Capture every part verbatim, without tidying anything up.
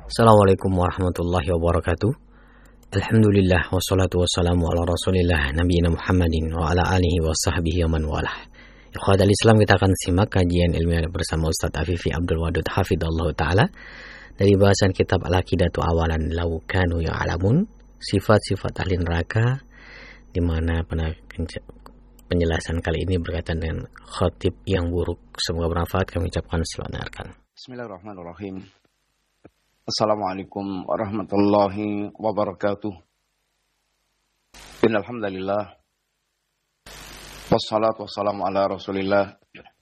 Assalamualaikum warahmatullahi wabarakatuh. Alhamdulillah wassalatu wassalamu ala rasulillah nabiyina Muhammadin wa ala alihi wa sahbihi wa man walah. Ikhwatal Islam, kita akan simak kajian ilmiah bersama Ustaz Afifi Abdul Wadud hafidhallahu ta'ala dari bahasan kitab Al-Aqidatu Awalan Law Kanu Ya'lamun, sifat-sifat ahli neraka, di mana penjelasan kali ini berkaitan dengan khatib yang buruk. Semoga bermanfaat. Kami ucapkan selamat mendengarkan. Bismillahirrahmanirrahim. Assalamualaikum warahmatullahi wabarakatuh. Innalhamdulillah, wassalatu wassalamu ala rasulillah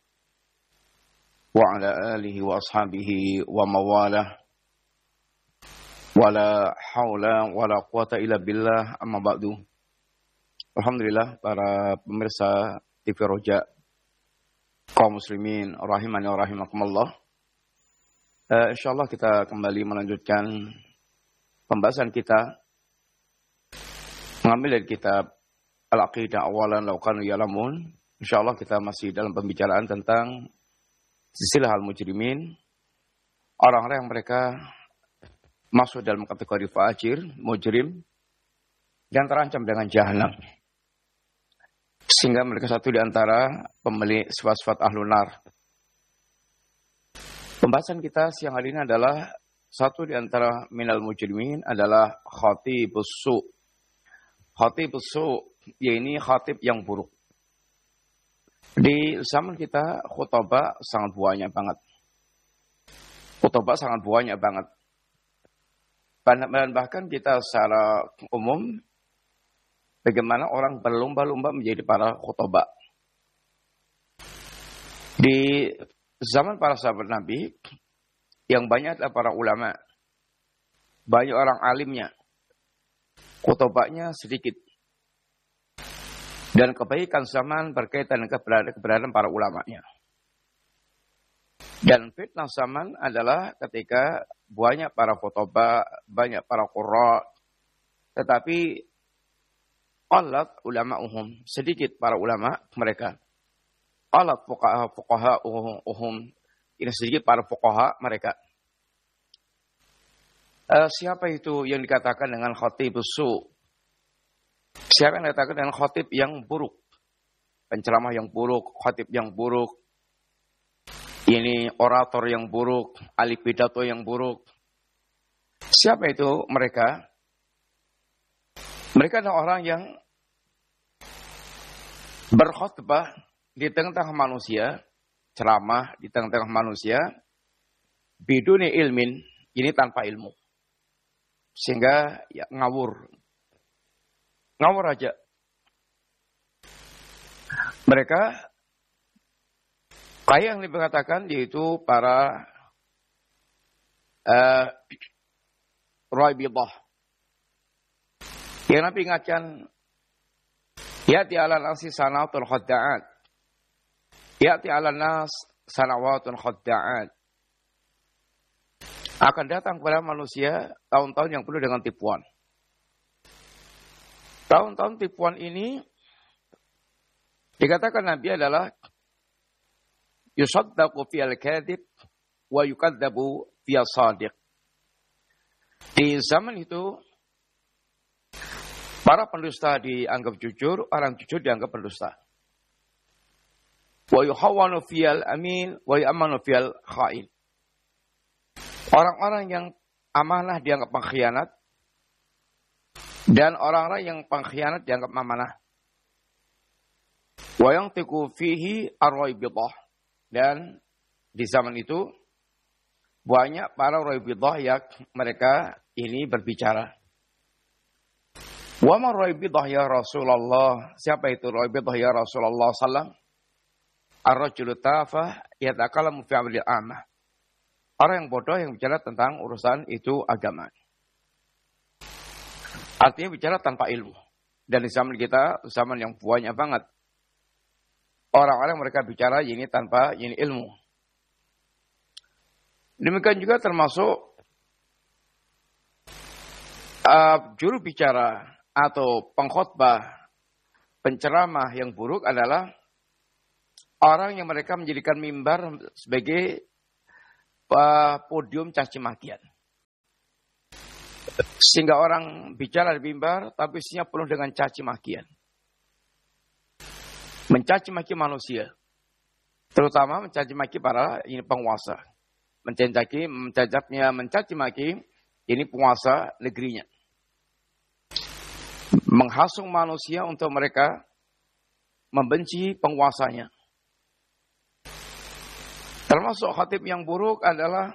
wa ala alihi wa ashabihi wa mawalah, wala hawla wala quwata illa billah, amma ba'du. Alhamdulillah, para pemirsa T V Roja, kaum muslimin rahimani wa rahimakumullah. Uh, InsyaAllah kita kembali melanjutkan pembahasan kita mengambil dari kitab Al-Aqidah Awalan Law Kanu Ya'lamun. InsyaAllah kita masih dalam pembicaraan tentang silsilah al-mujrimin, orang-orang yang mereka masuk dalam kategori fajir, mujrim, yang terancam dengan jahanam, sehingga mereka satu di antara pemilik sifat-sifat ahlun nar. Pembahasan kita siang hari ini adalah satu di antara minal mujrimin adalah khatibus su. Khatibus su, yaitu khatib yang buruk. Di zaman kita khutbah sangat banyak banget. Khutbah sangat banyak banget. Dan bahkan kita secara umum, bagaimana orang berlomba-lomba menjadi para khutbah. Di zaman para sahabat Nabi, yang banyak adalah para ulama. Banyak orang alimnya. Khutbahnya sedikit. Dan kebaikan zaman berkaitan dengan keberadaan para ulamanya. Dan fitnah zaman adalah ketika banyak para khutbah, banyak para qurra, tetapi qalat ulama'uhum, sedikit para ulama mereka. Alat fuqaha fuqaha uhum, ini sedikit para fuqaha mereka. Uh, siapa itu yang dikatakan dengan khatibus su? Siapa yang dikatakan dengan khatib yang buruk? Penceramah yang buruk, khatib yang buruk. Ini orator yang buruk, ahli pidato yang buruk. Siapa itu mereka? Mereka adalah orang yang berkhutbah di tengah-tengah manusia, ceramah di tengah-tengah manusia, biduni ilmin, ini tanpa ilmu. Sehingga ya, ngawur. Ngawur aja. Mereka, kayak yang dikatakan, yaitu para uh, Raibidah. Yang Nabi ingatkan, ya'ti ala nasi sanatul khadda'at. Ya'ti ala nas sanawatun khadda'at. Akan datang kepada manusia tahun-tahun yang penuh dengan tipuan. Tahun-tahun tipuan ini dikatakan Nabi adalah yusaddaqu fiyal kadhib wa yukadzabu fiyal sadiq. Di zaman itu para pendusta dianggap jujur, orang jujur dianggap pendusta. Wa yuhawwanu fiyal amin wa yu'ammanu fiyal kha'in. Orang-orang yang amanah dianggap pengkhianat, dan orang-orang yang pengkhianat dianggap amanah. Wa yantiqu fihi ar-raibidah. Dan di zaman itu banyak para raibidah yang mereka ini berbicara. Wa ma raibidah ya Rasulullah? Siapa itu raibidah ya Rasulullah sallallahu Ar-rajulu tafah yatakallamu fi amril amah. Orang yang bodoh yang bicara tentang urusan itu agama. Artinya bicara tanpa ilmu. Dan di zaman kita, zaman yang banyak banget. Orang-orang mereka bicara ini tanpa ini ilmu. Demikian juga termasuk uh, juru bicara atau pengkhotbah, penceramah yang buruk adalah orang yang mereka menjadikan mimbar sebagai uh, podium caci makian. Sehingga orang bicara di mimbar, tapi isinya penuh dengan caci makian. Mencaci maki manusia. Terutama mencaci maki para ini penguasa. Mencaci maki, mencacapnya mencaci maki ini penguasa negerinya. Menghasung manusia untuk mereka membenci penguasanya. Termasuk khatib yang buruk adalah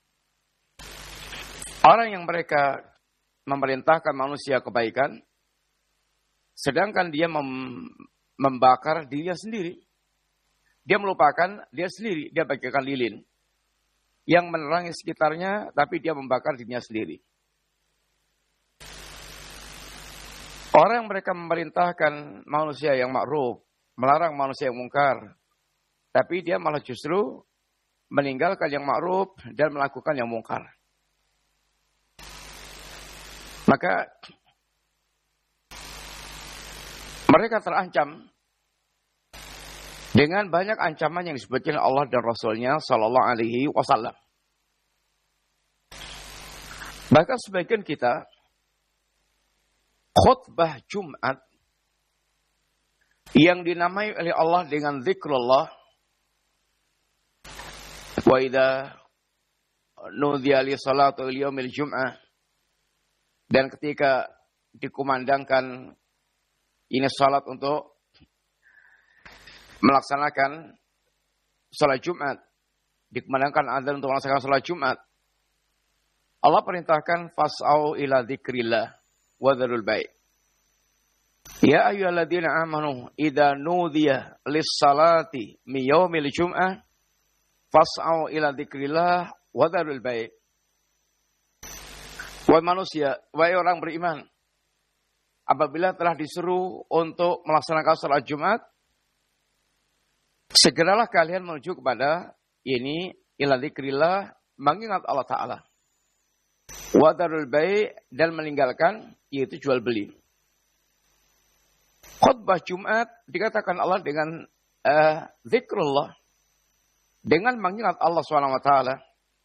orang yang mereka memerintahkan manusia kebaikan, sedangkan dia mem- membakar dirinya sendiri. Dia melupakan dia sendiri, dia bagaikan lilin yang menerangi sekitarnya, tapi dia membakar dirinya sendiri. Orang yang mereka memerintahkan manusia yang ma'ruf, melarang manusia yang mungkar, tapi dia malah justru meninggalkan yang ma'ruf dan melakukan yang mungkar. Maka mereka terancam dengan banyak ancaman yang disebutkan Allah dan Rasulnya Sallallahu Alaihi Wasallam. Bahkan sebagian kita khutbah Jumat yang dinamai oleh Allah dengan zikrullah, wa idza nudiya li salati yaumil jum'ah, dan ketika dikumandangkan ini salat untuk melaksanakan salat Jumat, dikumandangkan adzan untuk melaksanakan salat Jumat, Allah perintahkan fas'au ila dzikrillah wa dzarul bai'. Ya ayyuhalladzina amanu idza nudiya lis-salati min yaumil jum'ah fas'au ila dzikrillah wa dzarul bai'. Wahai manusia, wahai orang beriman, apabila telah disuruh untuk melaksanakan salat Jumat, segeralah kalian menuju kepada ini ila dzikrillah, mengingat Allah Ta'ala. Wa dzarul bai', dan meninggalkan yaitu jual beli. Khutbah Jumat dikatakan Allah dengan uh, zikrullah, dengan mengingat Allah Subhanahu wa taala.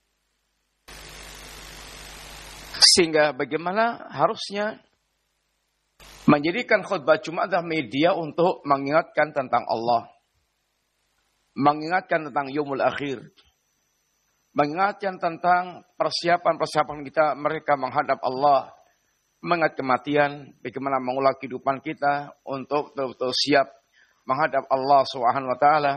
Sehingga bagaimana harusnya menjadikan khutbah Jumat adalah media untuk mengingatkan tentang Allah, mengingatkan tentang yaumul akhir, mengingatkan tentang persiapan-persiapan kita mereka menghadap Allah, mengingat kematian, bagaimana mengulang kehidupan kita untuk betul-betul siap menghadap Allah Subhanahu wa taala.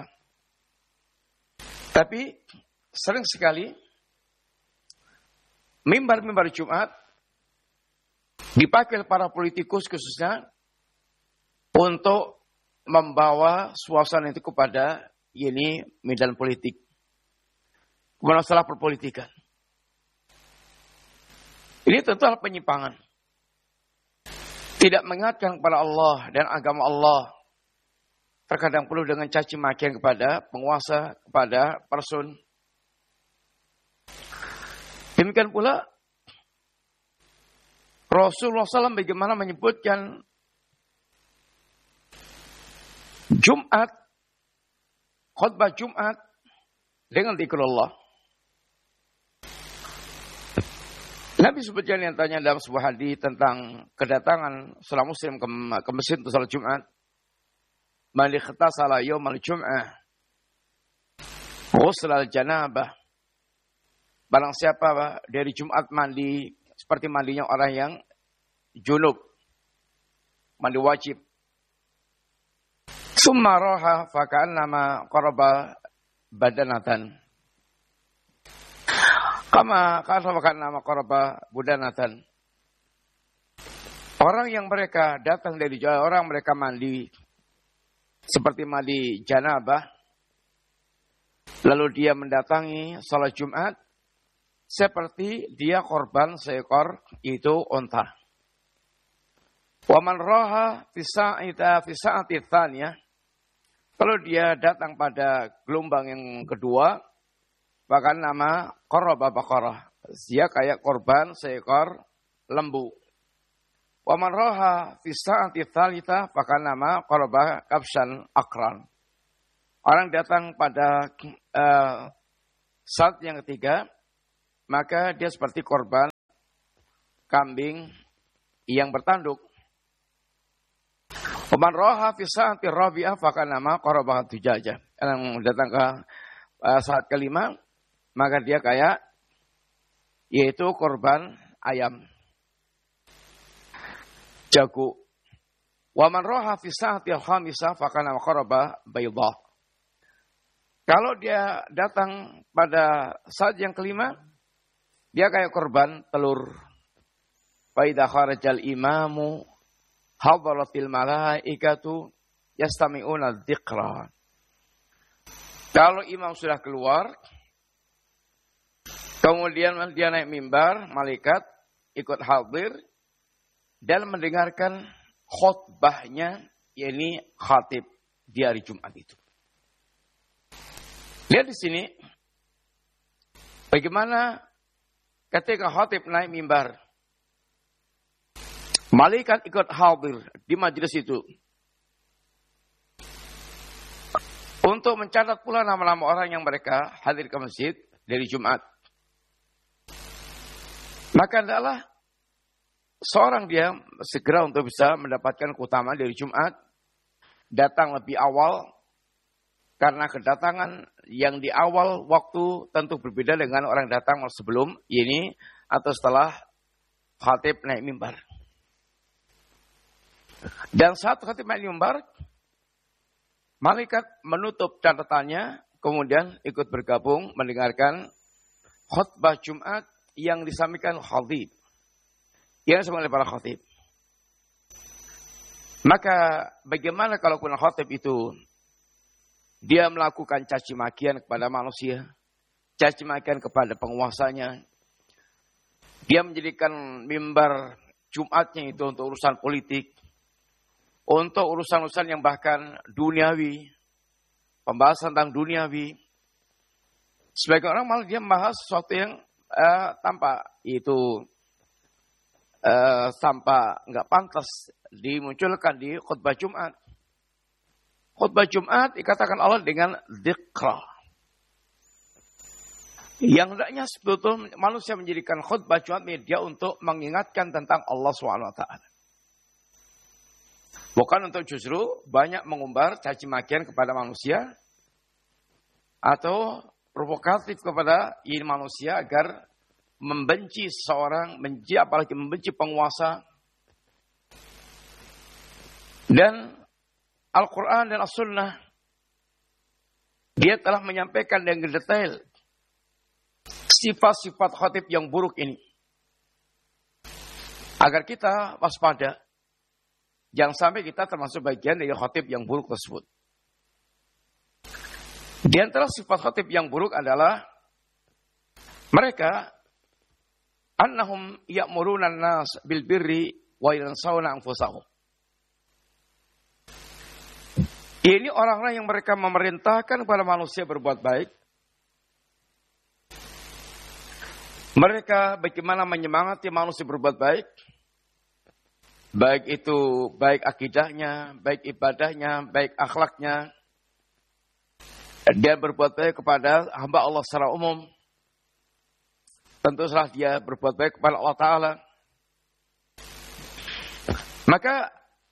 Tapi sering sekali mimbar-mimbar Jumat dipakai para politikus khususnya untuk membawa suasana itu kepada ini medan politik, masalah perpolitikan. Ini tentu adalah penyimpangan. Tidak mengingatkan kepada Allah dan agama Allah. Terkadang perlu dengan caci makian kepada penguasa, kepada person. Demikian pula Rasulullah shallallahu alaihi wasallam bagaimana menyebutkan Jumat, khutbah Jumat dengan zikrullah. Nabi sebutkan yang tanya dalam sebuah hadis tentang kedatangan seorang muslim ke, ke masjid untuk salat Jumat. Man ikhtasala yaumal jum'ah ghusla al-janabah. Barang siapa dari Jumat mandi seperti mandinya orang yang junub, mandi wajib. Summa roha faka'annama qaraba badanatan. Kama kata faka'annama qaraba budanatan. Orang yang mereka datang dari jauh, orang mereka mandi seperti mandi janabah, lalu dia mendatangi salat Jumat seperti dia korban seekor itu unta. Wa man raha fi sa'ita fi sa'ati tsaniyah, kalau dia datang pada gelombang yang kedua, bahkan nama qaraba baqarah, dia kayak korban seekor lembu. Wa man raha fi sa'ati tsalitsah, bahkan nama qaraba kabsan akran. Orang datang pada uh, saat yang ketiga, maka dia seperti korban kambing yang bertanduk. Waman roha fi sa'ati rabi'ah fakanama qarabahat tujaja. Yang datang ke uh, saat kelima, maka dia kayak yaitu korban ayam, jago. Waman roha fi sa'ati al-khamisah fakanama qaraba baydah. Kalau dia datang pada saat yang kelima, dia kayak korban telur. Fa idza kharajal imamu hadaratil malaikatu yastami'una dzikra. Kalau imam sudah keluar, kemudian dia naik mimbar, malaikat ikut hadir dan mendengarkan khutbahnya, yakni khatib di hari Jumat itu. Lihat di sini bagaimana ketika khatib naik mimbar, malaikat ikut hadir di majelis itu untuk mencatat pula nama-nama orang yang mereka hadir ke masjid dari Jumat. Maka adalah seorang dia segera untuk bisa mendapatkan keutamaan dari Jumat, datang lebih awal, karena kedatangan yang di awal waktu tentu berbeda dengan orang datang sebelum ini atau setelah khatib naik mimbar. Dan saat khatib naik mimbar, malaikat menutup catatannya, kemudian ikut bergabung mendengarkan khutbah Jumat yang disampaikan khatib, yang disampaikan oleh para khatib. Maka bagaimana kalau kuna khatib itu dia melakukan caci makian kepada manusia, caci makian kepada penguasanya, dia menjadikan mimbar Jumatnya itu untuk urusan politik, untuk urusan-urusan yang bahkan duniawi, pembahasan tentang duniawi. Sebagai orang malah dia membahas sesuatu yang uh, tanpa itu uh, tanpa nggak pantas dimunculkan di khutbah Jumat. Khutbah Jumat dikatakan Allah dengan dzikra. Yang hendaknya sebetulnya manusia menjadikan khutbah Jumat media untuk mengingatkan tentang Allah subhanahu wa taala. Bukan untuk justru banyak mengumbar caci makian kepada manusia atau provokatif kepada ini manusia agar membenci seorang, benci apalagi membenci penguasa. Dan Al-Quran dan As-Sunnah dia telah menyampaikan dengan detail sifat-sifat khatib yang buruk ini, agar kita waspada. Jangan sampai kita termasuk bagian dari khatib yang buruk tersebut. Di antara sifat khatib yang buruk adalah mereka annahum ya'muruna an-nas bil birri wa yansawna anfusahum. Ini orang-orang yang mereka memerintahkan kepada manusia berbuat baik. Mereka bagaimana menyemangati manusia berbuat baik. Baik itu, baik akidahnya, baik ibadahnya, baik akhlaknya. Dia berbuat baik kepada hamba Allah secara umum. Tentu saja dia berbuat baik kepada Allah Ta'ala. Maka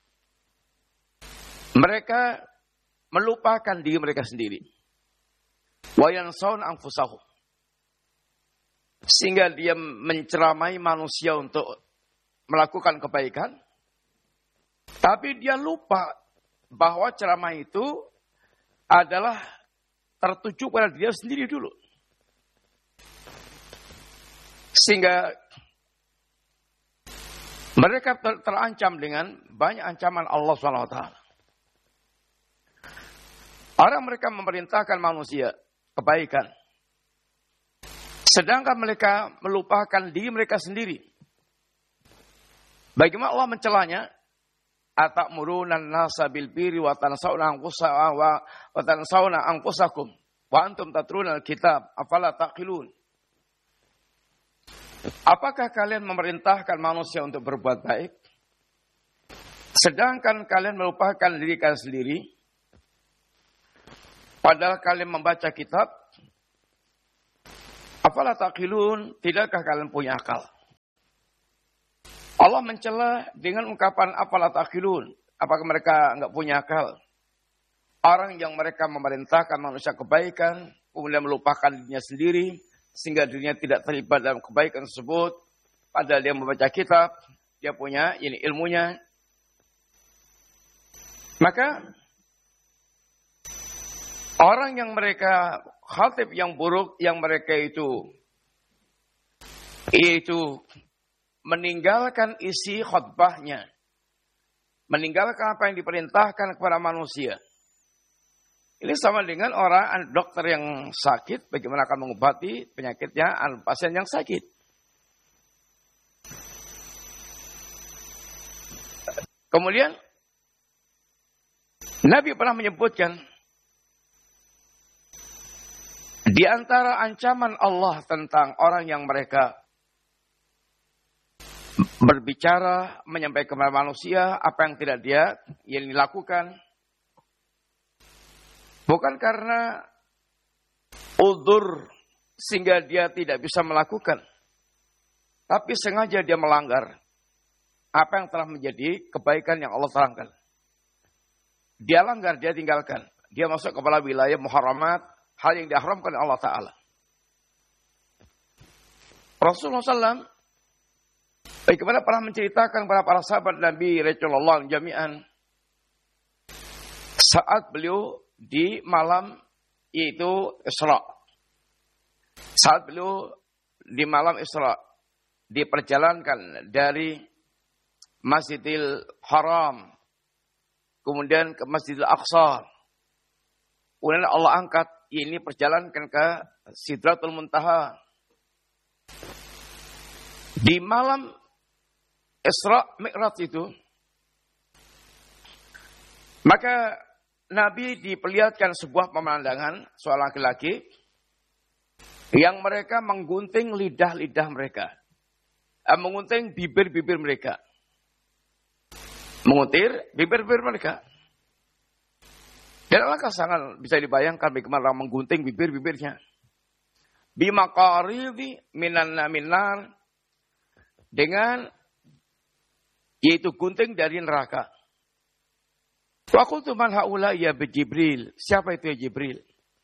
mereka melupakan diri mereka sendiri. Wa yansawna anfusahum. Sehingga dia menceramai manusia untuk melakukan kebaikan. Tapi dia lupa bahwa ceramah itu adalah tertuju pada dia sendiri dulu. Sehingga mereka ter- terancam dengan banyak ancaman Allah subhanahu wa taala. Orang mereka memerintahkan manusia kebaikan, sedangkan mereka melupakan diri mereka sendiri. Bagaimana Allah mencelanya? Atamuruna an-nasa bil birri wa tansawna anfusakum wa tansawna anfusakum wa antum tatluna al-kitab afala taqilun. Apakah kalian memerintahkan manusia untuk berbuat baik, sedangkan kalian melupakan diri kalian sendiri? Padahal kalian membaca kitab. Afala taqilun, tidakkah kalian punya akal? Allah mencela dengan ungkapan afala taqilun. Apakah mereka enggak punya akal? Orang yang mereka memerintahkan manusia kebaikan, kemudian melupakan dirinya sendiri, sehingga dirinya tidak terlibat dalam kebaikan tersebut, padahal dia membaca kitab, dia punya ini ilmunya. Maka orang yang mereka khatib yang buruk, yang mereka itu itu meninggalkan isi khutbahnya, meninggalkan apa yang diperintahkan kepada manusia. Ini sama dengan orang dokter yang sakit, bagaimana akan mengobati penyakitnya pasien yang sakit. Kemudian Nabi pernah menyebutkan di antara ancaman Allah tentang orang yang mereka berbicara, menyampaikan kepada manusia apa yang tidak dia yang dilakukan. Bukan karena udzur sehingga dia tidak bisa melakukan. Tapi sengaja dia melanggar apa yang telah menjadi kebaikan yang Allah terangkan. Dia langgar, dia tinggalkan. Dia masuk kepada wilayah muharamat, hal yang diharamkan oleh Allah Ta'ala. Rasulullah shallallahu alaihi wasallam bagaimana pernah menceritakan kepada para sahabat Nabi Rasulullah jami'an saat beliau di malam yaitu Isra. Saat beliau di malam Isra diperjalankan dari Masjidil Haram kemudian ke Masjidil Aqsa. Kemudian Allah angkat ini perjalankan ke Sidratul Muntaha. Di malam Isra Mi'raj itu maka Nabi diperlihatkan sebuah pemandangan seorang laki-laki yang mereka menggunting lidah-lidah mereka. Eh, menggunting bibir-bibir mereka. Menguntir bibir-bibir mereka. Dan alangkah sangat bisa dibayangkan bagaimana orang menggunting bibir-bibirnya. Bimaqaridi minan minar dengan yaitu gunting dari neraka. Wa qultu man haula ya Jibril. Siapa itu ya Jibril?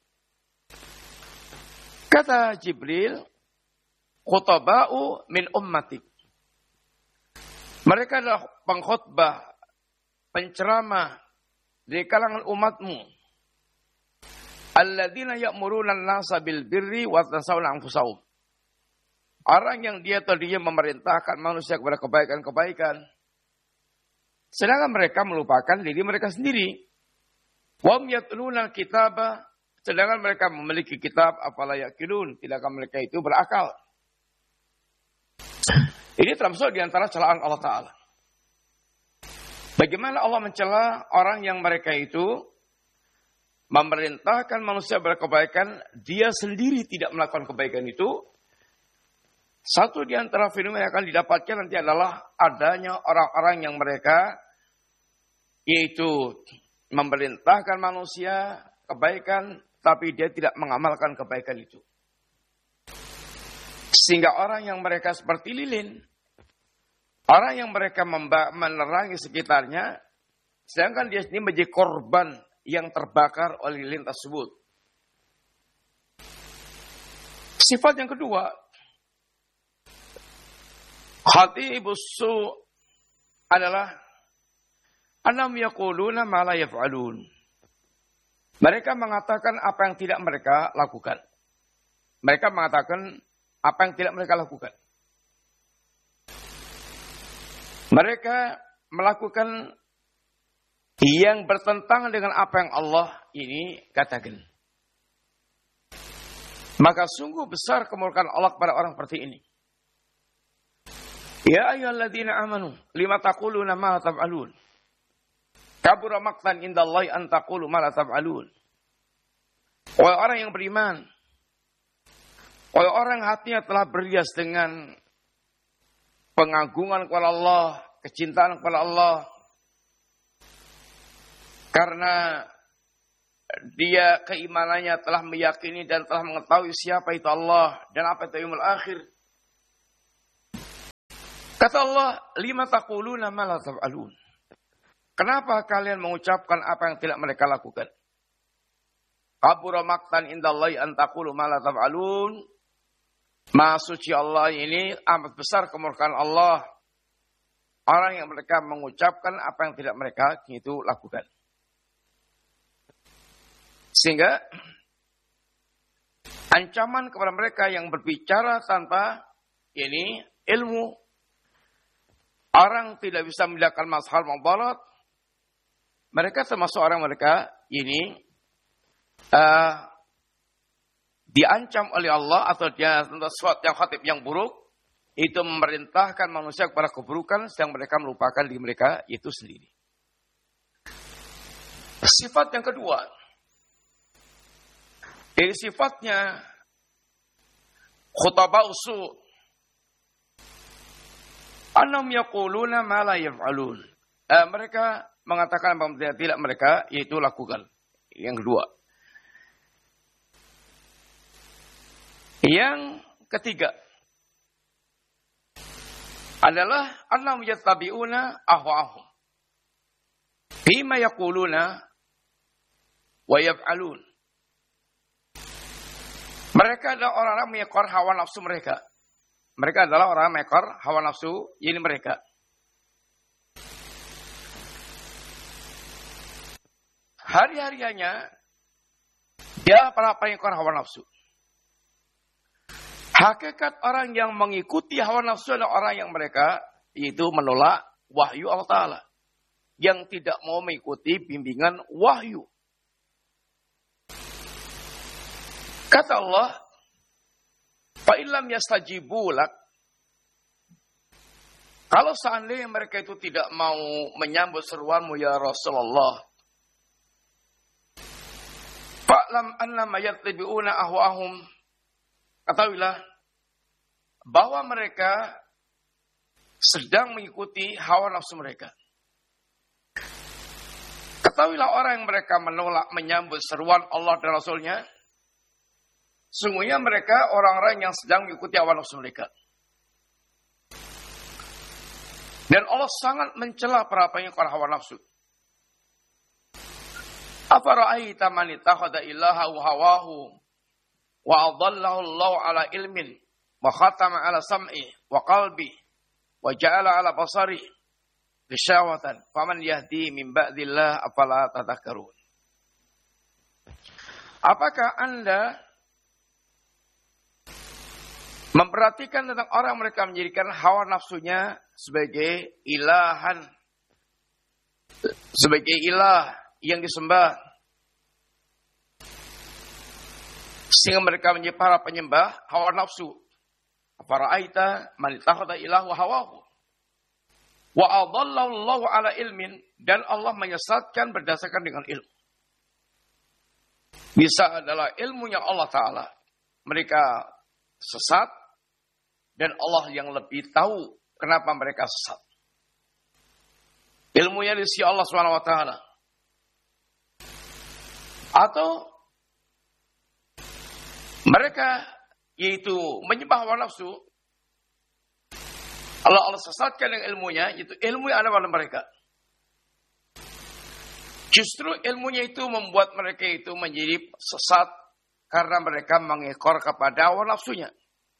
Kata Jibril, khutaba'u min ummatik. Mereka adalah pengkhutbah, penceramah di kalangan umatmu. Alladzina ya'muruna an-nasa bil birri wa tansawna anfusahum. Orang yang dia tadinya memerintahkan manusia kepada kebaikan-kebaikan, sedangkan mereka melupakan diri mereka sendiri. Wa yatluna al-kitaba, sedangkan mereka memiliki kitab, afala yaqilun, tidakkah mereka itu berakal? Ini termasuk di antara celaan Allah Ta'ala. Bagaimana Allah mencela orang yang mereka itu memerintahkan manusia berkebaikan, dia sendiri tidak melakukan kebaikan itu. Satu di antara fenomena yang akan didapatkan nanti adalah adanya orang-orang yang mereka yaitu memerintahkan manusia kebaikan, tapi dia tidak mengamalkan kebaikan itu. Sehingga orang yang mereka seperti lilin, orang yang mereka menerangi sekitarnya, sedangkan dia sendiri menjadi korban yang terbakar oleh lilin tersebut. Sifat yang kedua, khatibus su' adalah anam yaquluna ma la yaf'alun. Mereka mengatakan apa yang tidak mereka lakukan. Mereka mengatakan apa yang tidak mereka lakukan. Mereka melakukan yang bertentangan dengan apa yang Allah ini katakan. Maka sungguh besar kemurkaan Allah kepada orang seperti ini. Ya ayyuhalladzina amanu lima taquluna ma la taf'alun. Kabura maqtan indallahi an taqulu ma la taf'alun. Wahai orang yang beriman, wahai orang hatinya telah berhias dengan pengagungan kepada Allah, kecintaan kepada Allah, karena dia keimanannya telah meyakini dan telah mengetahui siapa itu Allah dan apa itu yaumul akhir. Kata Allah, lima taquluna ma la taf'alun. Kenapa kalian mengucapkan apa yang tidak mereka lakukan? Kabura maqtan indallahi an taqulu ma la taf'alun. Maha suci Allah ini amat besar kemurkaan Allah. Orang yang mereka mengucapkan apa yang tidak mereka itu lakukan. Sehingga ancaman kepada mereka yang berbicara tanpa ini ilmu. Orang tidak bisa membedakan masalah madarat. Mereka termasuk orang mereka ini uh, diancam oleh Allah atau dia sesuatu yang khatib yang buruk. Itu memerintahkan manusia kepada keburukan sedang mereka melupakan diri mereka itu sendiri. Sifat yang kedua. Dari sifatnya khutabau su' annahum yaquluna ma la yaf'alun. Eh, mereka mengatakan apa yang tidak mereka yaitu lakukan. Yang kedua. Yang ketiga adalah annahum yattabi'una ahwa'ahum bima yaquluna wa yaf'alun. Mereka adalah orang-orang mengekor hawa nafsu mereka. Mereka adalah orang mengekor hawa nafsu ini mereka. Hari-harianya dia para pengekor hawa nafsu. Hakikat orang yang mengikuti hawa nafsu adalah orang yang mereka itu menolak wahyu Allah Ta'ala. Yang tidak mau mengikuti bimbingan wahyu. Kata Allah, fa'illam yastajibu lak. Kalau seandainya mereka itu tidak mau menyambut seruanmu ya Rasulullah. Fa'lam annama yattabi'una ahwa'ahum. Ketahuilah bahwa mereka sedang mengikuti hawa nafsu mereka. Ketahuilah orang yang mereka menolak menyambut seruan Allah dan Rasulnya. Sungguhnya mereka orang-orang yang sedang mengikuti hawa nafsu mereka. Dan Allah sangat mencela para pengikut hawa nafsu. Afara'aita man ittakhadha ilahahu hawahu wa adallahu Allah ala ilmin wa khatama ala sam'i wa qalbi wa ja'ala ala basari bisyawatan faman yahdi min ba'dillah afala tadhakkarun. Apakah Anda memperhatikan tentang orang mereka menjadikan hawa nafsunya sebagai ilahan, sebagai ilah yang disembah, sehingga mereka menjadi para penyembah hawa nafsu. Fara'aita man ittakhadha ilahu hawahu wa adallahu Allahu ala ilmin, dan Allah menyesatkan berdasarkan dengan ilmu. Bisa adalah ilmunya Allah Ta'ala. Mereka sesat dan Allah yang lebih tahu kenapa mereka sesat. Ilmunya di sisi Allah Subhanahu wa taala. Atau mereka yaitu menyembah hawa nafsu. Allah Allah sesatkan dengan ilmunya, itu ilmu yang ada pada mereka. Justru ilmunya itu membuat mereka itu menjadi sesat karena mereka mengekor kepada hawa nafsunya.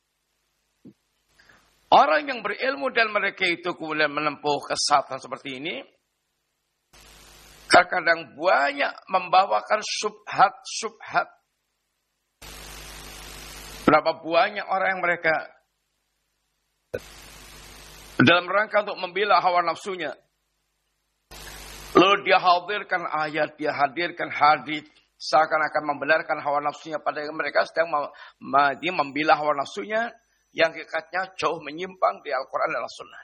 Orang yang berilmu dan mereka itu kemudian menempuh kesesatan seperti ini, terkadang banyak membawakan syubhat-syubhat. Berapa banyak orang yang mereka dalam rangka untuk membela hawa nafsunya. Lalu dia hadirkan ayat, dia hadirkan hadis, seakan-akan membenarkan hawa nafsunya, pada mereka sedang dia membela hawa nafsunya yang hakikatnya jauh menyimpang di Al-Quran dan As-Sunnah.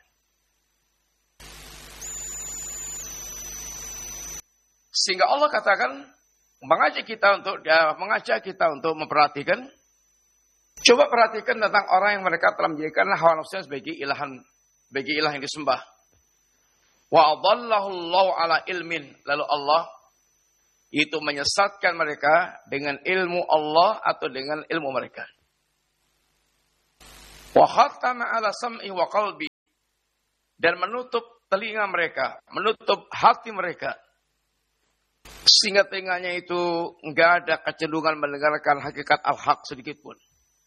Sehingga Allah katakan mengajak kita untuk dia mengajak kita untuk memperhatikan. Coba perhatikan tentang orang yang mereka telah menjadikan hawa nafsunya sebagai ilahan, sebagai ilah yang disembah. Wa adallahu Allahu ala ilmin, lalu Allah itu menyesatkan mereka dengan ilmu Allah atau dengan ilmu mereka. Wa khatama ala sam'i wa qalbi, dan menutup telinga mereka, menutup hati mereka. Sehingga telinganya itu enggak ada kecenderungan mendengarkan hakikat al-haq sedikit pun.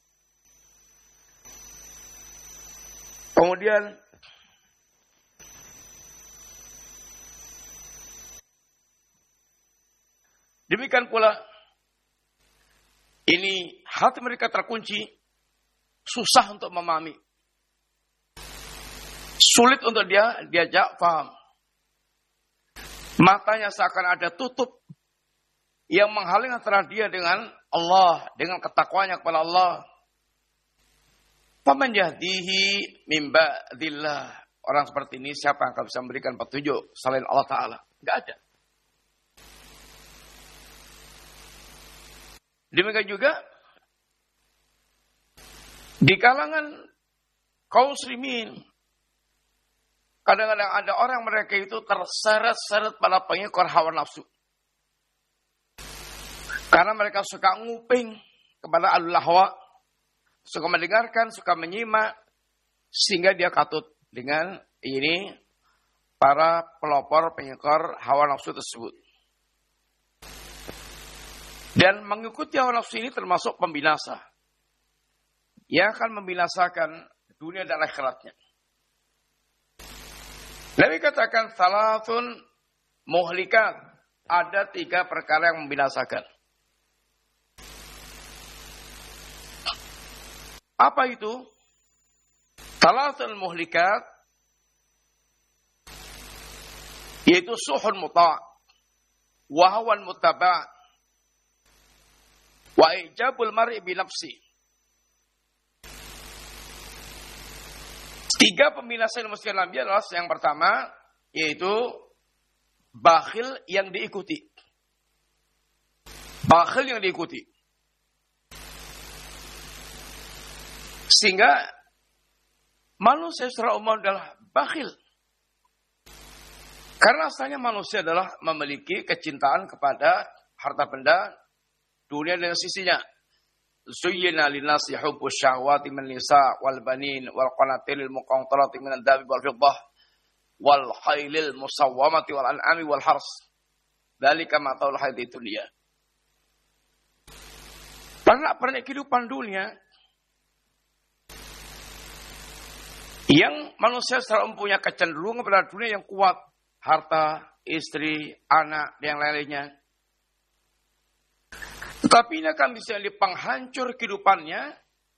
Kemudian demikian pula ini hati mereka terkunci, susah untuk memahami. Sulit untuk dia diajak paham. Matanya seakan ada tutup yang menghalangi antara dia dengan Allah, dengan ketakwanya kepada Allah. Faman yahdihi min ba'dillah. Orang seperti ini siapa yang akan bisa memberikan petunjuk selain Allah Ta'ala? Enggak ada. Demikian juga di kalangan kaum muslimin, kadang-kadang ada orang mereka itu terseret-seret pada pengikut hawa nafsu. Karena mereka suka nguping kepada al-lahwa, suka mendengarkan, suka menyimak, sehingga dia katut dengan ini para pelopor pengikut hawa nafsu tersebut. Dan mengikuti hawa nafsu ini termasuk pembinasa, yang akan membinasakan dunia dan akhiratnya. Nabi katakan salatun muhlikat, ada tiga perkara yang membinasakan. Apa itu? Salatun muhlikat, yaitu suhun muta' wa hawan muttaba' wa ijabul mar'i bi nafsi. Tiga pembinasa yang mesti Nabi adalah yang pertama, yaitu bakhil yang diikuti. Bakhil yang diikuti. Sehingga manusia secara umum adalah bakhil. Karena asalnya manusia adalah memiliki kecintaan kepada harta benda, dunia dan sisinya. Zuyyina linnasi hubbus syahwati min nisa wal banin wal qanatiril muqantarati min adh-dhahabi wal fiddah wal khailil musawwamati wal an'ami wal hars. Dzalika mata'ul hayatid dunya. Pernak-pernik kehidupan dunia yang manusia selalu mempunyai kecenderungan pada dunia yang kuat, harta, istri, anak, dan yang lainnya. Tetapi ini akan bisa jadi penghancur kehidupannya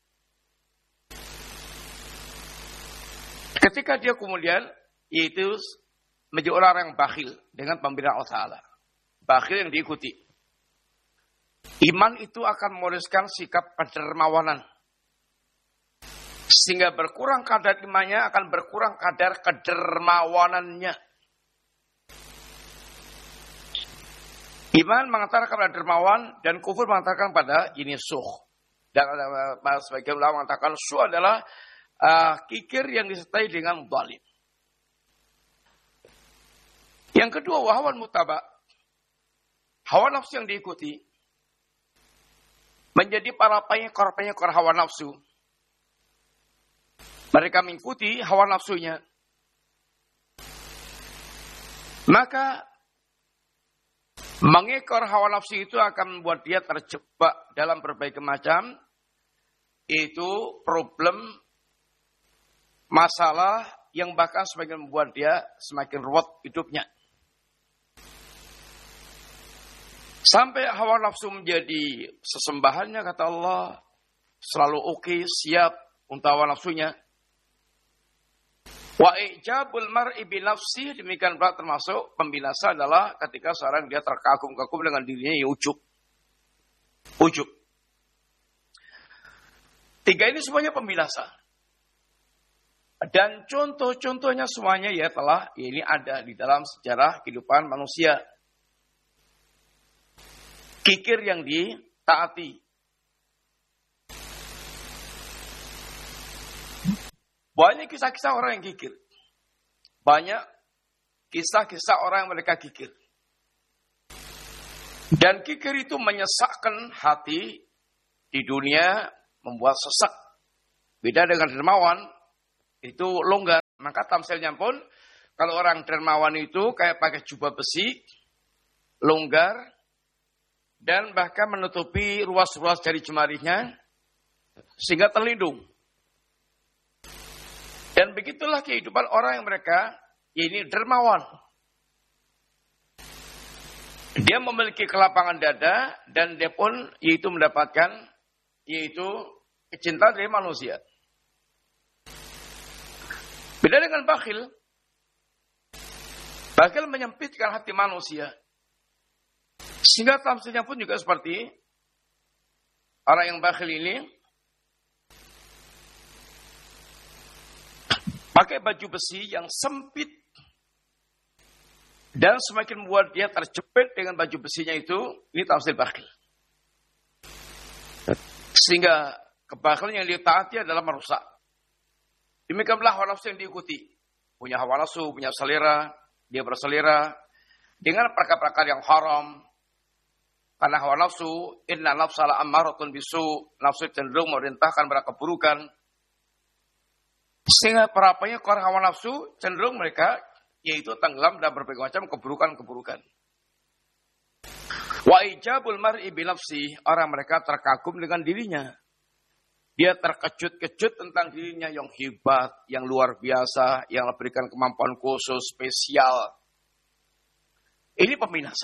ketika dia kemudian yaitu menjadi orang yang bakhil dengan pemberian Allah Ta'ala. Bakhil yang diikuti. Iman itu akan mewariskan sikap kedermawanan. Sehingga berkurang kadar imannya akan berkurang kadar kedermawanannya. Iman mengatakan pada dermawan dan kufur mengatakan pada ini suh. Dan sebagian ulama mengatakan suh adalah uh, kikir yang disertai dengan dhalim. Yang kedua, wahawan mutaba. Hawa nafsu yang diikuti menjadi para pengikor-pengikor hawa nafsu. Mereka mengikuti hawa nafsunya. Maka mengekor hawa nafsu itu akan membuat dia terjebak dalam berbagai macam itu problem, masalah yang bahkan semakin membuat dia semakin ruwet hidupnya. Sampai hawa nafsu menjadi sesembahannya, kata Allah, selalu oke, okay, siap untuk hawa nafsunya. Wa ijabul mar'i bi nafsi, demikian pula termasuk pembinasa adalah ketika seorang dia terkagum-kagum dengan dirinya, ya ujub. Ujub. Tiga ini semuanya pembinasa. Dan contoh-contohnya semuanya ya telah ini ada di dalam sejarah kehidupan manusia. Kikir yang ditaati. Banyak kisah-kisah orang yang kikir. Banyak kisah-kisah orang yang mereka kikir. Dan kikir itu menyesakkan hati di dunia, membuat sesak. Beda dengan dermawan, itu longgar. Maka tamsilnya pun, kalau orang dermawan itu kayak pakai jubah besi, longgar, dan bahkan menutupi ruas-ruas jari jemarinya, sehingga terlindung. Dan begitulah kehidupan orang yang mereka, ini dermawan. Dia memiliki kelapangan dada, dan dia pun yaitu mendapatkan, yaitu kecintaan dari manusia. Beda dengan bakhil. Bakhil menyempitkan hati manusia. Sehingga tamsilnya pun juga seperti orang yang bakhil ini pakai baju besi yang sempit dan semakin membuat dia terjepit dengan baju besinya itu, ini tamsil bakhil. Sehingga kebakhilan yang dia taati adalah merusak. Demikianlah hawa nafsu yang diikuti. Punya hawa nafsu, punya selera, dia berselera dengan perkara-perkara yang haram. Karena hawa nafsu, inna nafsala ammaratun bisu, nafsu cenderung memerintahkan pada keburukan. Sehingga perapanya orang hawa nafsu cenderung mereka yaitu tenggelam dalam berbagai macam keburukan-keburukan. Wa ijabul mar'i bi nafsi, orang mereka terkagum dengan dirinya. Dia terkejut-kejut tentang dirinya yang hebat, yang luar biasa, yang memberikan kemampuan khusus, spesial. Ini peminasa.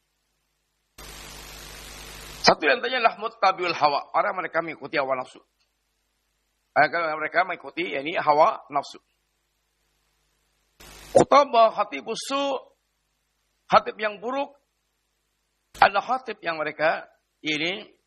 Satu yang tanya lah muttabiul hawa. Orang mereka mengikuti hawa nafsu. Orang mereka mengikuti ini hawa nafsu. Utama khatib usu, khatib yang buruk, ada khatib yang mereka ini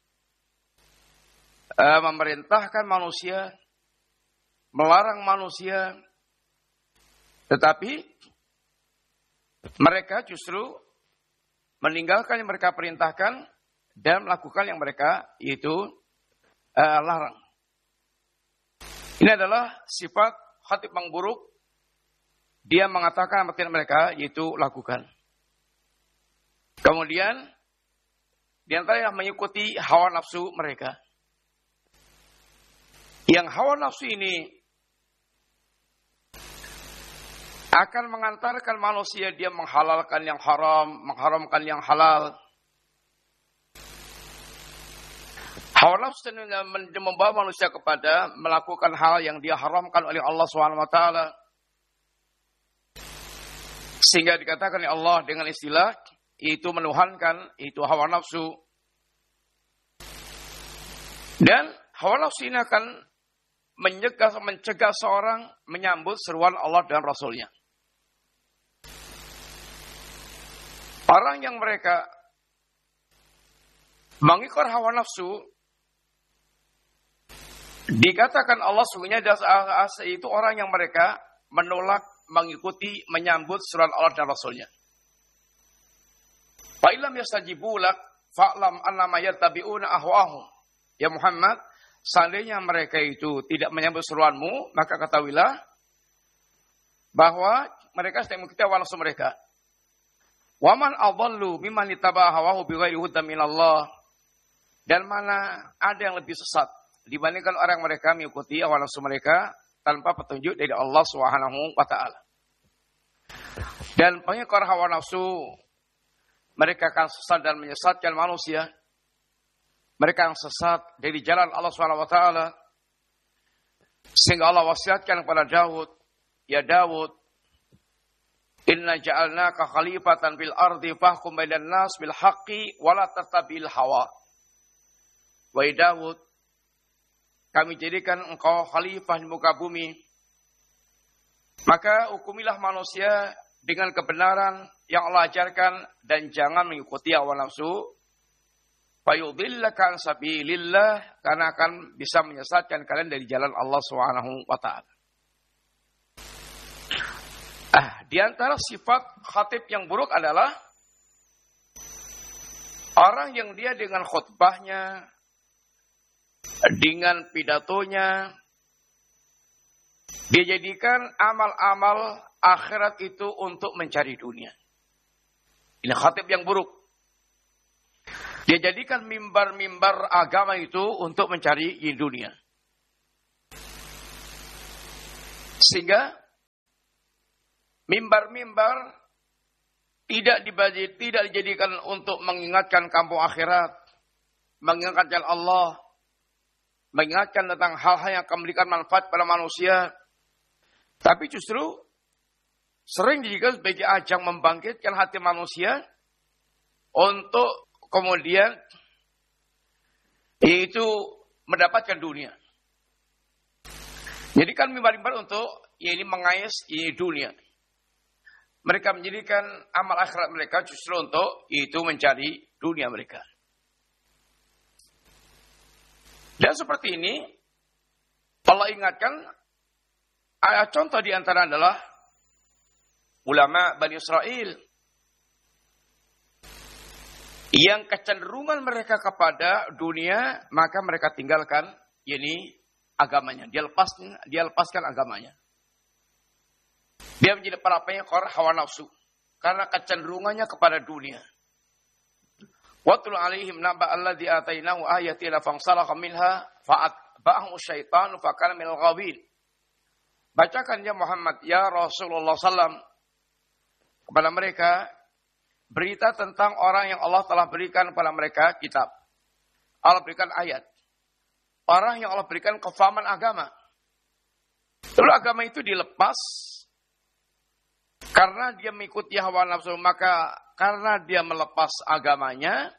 Uh, memerintahkan manusia, melarang manusia, tetapi mereka justru meninggalkan yang mereka perintahkan dan melakukan yang mereka yaitu uh, larang. Ini adalah sifat khatib yang buruk. Dia mengatakan apa yang mereka yaitu lakukan. Kemudian di antara yang mengikuti hawa nafsu mereka. Yang hawa nafsu ini akan mengantarkan manusia dia menghalalkan yang haram, mengharamkan yang halal. Hawa nafsu ini membawa manusia kepada melakukan hal yang dia haramkan oleh Allah subhanahu wa taala. Sehingga dikatakan oleh Allah dengan istilah itu menuhankan, itu hawa nafsu. Dan hawa nafsu ini akan mencegah, mencegah seorang menyambut seruan Allah dan Rasulnya. Orang yang mereka mengikut hawa nafsu, dikatakan Allah sungguhnya itu orang yang mereka menolak, mengikuti, menyambut seruan Allah dan Rasulnya. Fa illam yastajibu lak fa'lam annama yattabi'una ahwa'ahum. Ya Muhammad, seandainya mereka itu tidak menyambut seruanmu, maka ketahuilah bahwa mereka sedang mengikuti hawa nafsu mereka. Wa man adallu mimman ittaba'a hawahu bighairi hudan minallah. Dan mana ada yang lebih sesat dibandingkan orang mereka mengikuti hawa nafsu mereka tanpa petunjuk dari Allah Subhanahu wa taala. Dan pengikut hawa nafsu mereka akan sesat dan menyesatkan manusia. Mereka yang sesat dari jalan Allah subhanahu wa taala. Sehingga Allah wasiatkan kepada Daud, ya Daud, inna ja'alnaka khalifatan fil ardi fahkum bainan nas bil haqqi wa la tattabi'il hawa. Wahai Daud, kami jadikan engkau khalifah di muka bumi. Maka hukumilah manusia dengan kebenaran yang Allah ajarkan dan jangan mengikuti hawa nafsu. Fayudillaka an sabilillah, karena akan bisa menyesatkan kalian dari jalan Allah Subhanahu wa taala. Ah, di antara sifat khatib yang buruk adalah orang yang dia dengan khutbahnya, dengan pidatonya, dia jadikan amal-amal akhirat itu untuk mencari dunia. Ini khatib yang buruk. Dia jadikan mimbar-mimbar agama itu untuk mencari dunia. Sehingga Mimbar-mimbar tidak dibagi, tidak dijadikan untuk mengingatkan kampung akhirat, mengingatkan Allah, mengingatkan tentang hal-hal yang akan memberikan manfaat pada manusia, tapi justru sering dijadikan sebagai ajang membangkitkan hati manusia untuk kemudian yaitu mendapatkan dunia. Jadi kan mimbar-mimbar untuk ya ini mengais ini dunia. Mereka menjadikan amal akhirat mereka justru untuk itu mencari dunia mereka. Dan seperti ini Allah ingatkan, ayat contoh di antara adalah ulama Bani Israel yang kecenderungan mereka kepada dunia, maka mereka tinggalkan ini agamanya. Dia lepaskan, dia lepaskan agamanya. Dia menjadi para pengekor hawa nafsu karena kecenderungannya kepada dunia. Watul alaihim naba alladzi atainahu ayatina fansalakha minha fa'atba'ahu syaitanu fakana minal ghawin. Bacakan ya Muhammad, ya Rasulullah sallallahu alaihi wasallam kepada mereka berita tentang orang yang Allah telah berikan kepada mereka kitab. Allah berikan ayat. Orang yang Allah berikan kefahaman agama. Lalu agama itu dilepas karena dia mengikuti hawa nafsu, maka karena dia melepas agamanya,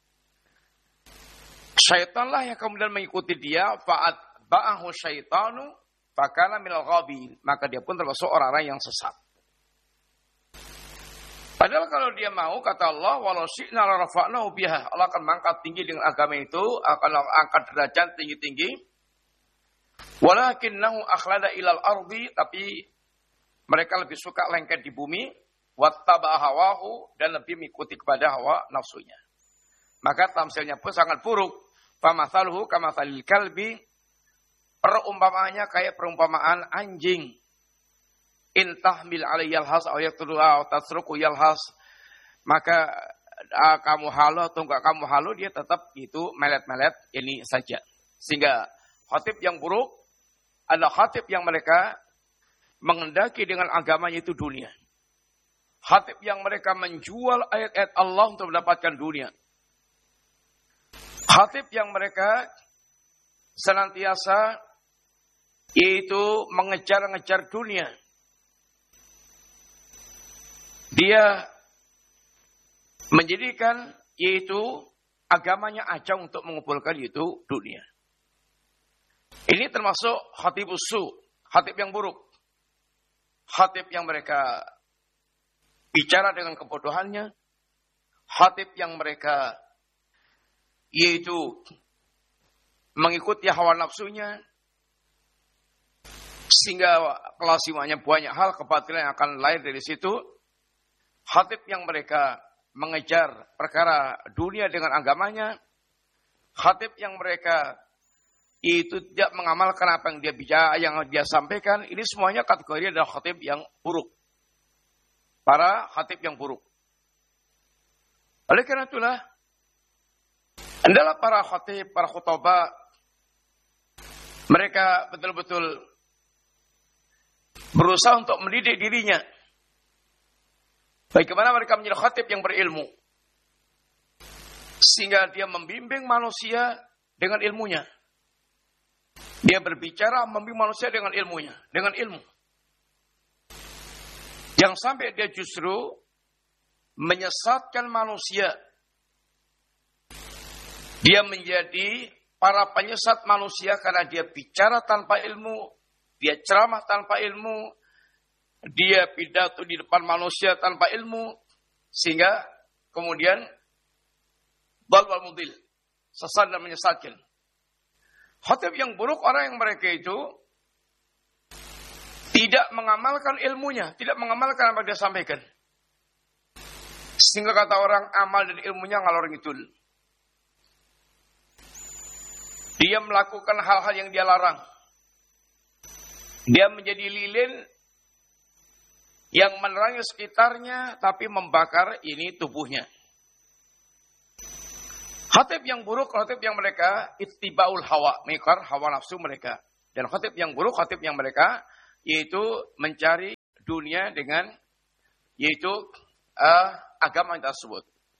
syaitanlah yang kemudian mengikuti dia, fa'at ba'ahu syaitanu, fakana minal ghawin, maka dia pun termasuk orang-orang yang sesat. Padahal kalau dia mau, kata Allah, walau syi'na la rafa'nahu biha, Allah akan mengangkat tinggi dengan agama itu, akan angkat derajat tinggi-tinggi. Walakinnahu akhlada ilal ardi, tapi mereka lebih suka lengket di bumi, wattaba hawahu, dan lebih mengikuti kepada hawa nafsunya. Maka tamsilnya pun sangat buruk. Famathaluhu kamathalil kalbi, perumpamaannya kayak perumpamaan anjing. In tahmil alaihi yalhas aw yaqtuluha aw tasruku yalhas, maka uh, kamu halu atau enggak kamu halu, dia tetap itu melet-melet ini saja. Sehingga khatib yang buruk adalah khatib yang mereka mengendaki dengan agamanya itu dunia. Khatib yang mereka menjual ayat-ayat Allah untuk mendapatkan dunia. Khatib yang mereka senantiasa yaitu mengejar-ngejar dunia. Dia menjadikan yaitu agamanya ajang untuk mengumpulkan itu dunia. Ini termasuk khatibus su, khatib yang buruk. Khatib yang mereka bicara dengan kebodohannya, khatib yang mereka yaitu mengikuti hawa nafsunya, sehingga kelasimannya banyak hal kebatilan yang akan lahir dari situ. Khatib yang mereka mengejar perkara dunia dengan agamanya, khatib yang mereka itu tidak mengamalkan apa yang dia bicara, yang dia sampaikan, ini semuanya kategori adalah khatib yang buruk. Para khatib yang buruk. Oleh karena itulah, adalah para khatib, para khutbah, mereka betul-betul berusaha untuk mendidik dirinya. Bagaimana mereka menjadi khatib yang berilmu. Sehingga dia membimbing manusia dengan ilmunya. Dia berbicara membimbing manusia dengan ilmunya, dengan ilmu. Yang sampai dia justru menyesatkan manusia. Dia menjadi para penyesat manusia karena dia bicara tanpa ilmu, dia ceramah tanpa ilmu, dia pidato di depan manusia tanpa ilmu, sehingga kemudian dhal wal mudil, sesat dan menyesatkan. Khatib yang buruk orang yang mereka itu tidak mengamalkan ilmunya, tidak mengamalkan apa yang dia sampaikan. Sehingga kata orang, amal dan ilmunya ngalor ngidul. Dia melakukan hal-hal yang dia larang. Dia menjadi lilin yang menerangi sekitarnya, tapi membakar ini tubuhnya. Khatib yang buruk, khatib yang mereka ittibaul hawa, mengikar hawa nafsu mereka. Dan khatib yang buruk, khatib yang mereka yaitu mencari dunia dengan yaitu uh, agama tersebut.